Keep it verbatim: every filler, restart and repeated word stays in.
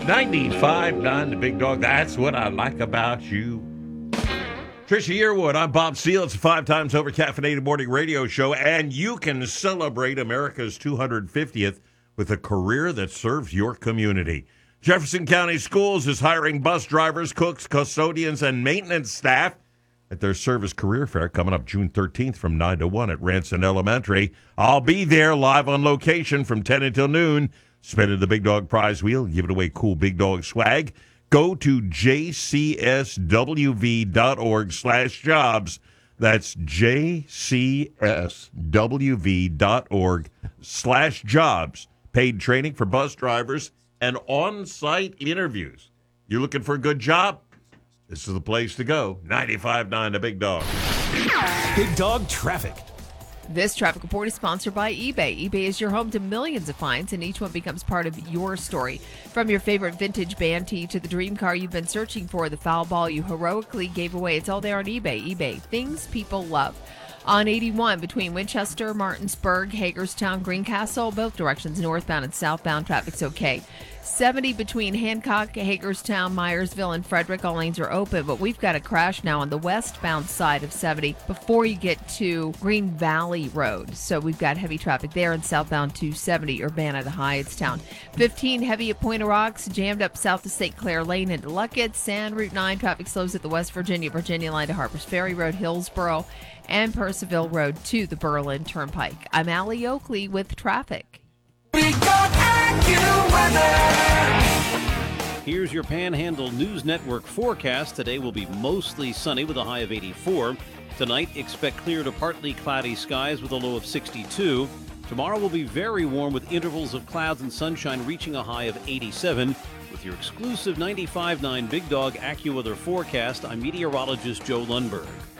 ninety-five point nine The Big Dog. That's what I like about you. Trisha Yearwood, I'm Bob Steele. It's a five times over caffeinated morning radio show, and you can celebrate America's two hundred fiftieth with a career that serves your community. Jefferson County Schools is hiring bus drivers, cooks, custodians, and maintenance staff at their service career fair coming up June thirteenth from nine to one at Ranson Elementary. I'll be there live on location from ten until noon. Spinning the Big Dog prize wheel, giving away cool Big Dog swag. Go to jcswv.org slash jobs. That's jcswv.org slash jobs. Paid training for bus drivers and on-site interviews. You looking for a good job? This is the place to go. ninety-five point nine The Big Dog. Big Dog Traffic. This traffic report is sponsored by eBay. eBay is your home to millions of finds, and each one becomes part of your story. From your favorite vintage band tee to the dream car you've been searching for, the foul ball you heroically gave away, it's all there on eBay. eBay, things people love. On eighty-one, between Winchester, Martinsburg, Hagerstown, Greencastle, both directions, northbound and southbound, traffic's okay. seventy between Hancock, Hagerstown, Myersville, and Frederick, all lanes are open, but we've got a crash now on the westbound side of seventy before you get to Green Valley Road. So we've got heavy traffic there, and southbound two seventy, Urbana to Hyattstown. fifteen, heavy at Point of Rocks, jammed up south of Saint Clair Lane into Luckett's, and Route nine, traffic slows at the West Virginia, Virginia line to Harpers Ferry Road, Hillsboro, and Percival Road to the Berlin Turnpike. I'm Allie Oakley with traffic. Here's your Panhandle News Network forecast. Today will be mostly sunny with a high of eighty-four. Tonight, expect clear to partly cloudy skies with a low of sixty-two. Tomorrow will be very warm with intervals of clouds and sunshine reaching a high of eighty-seven. With your exclusive ninety-five point nine Big Dog AccuWeather forecast, I'm meteorologist Joe Lundberg.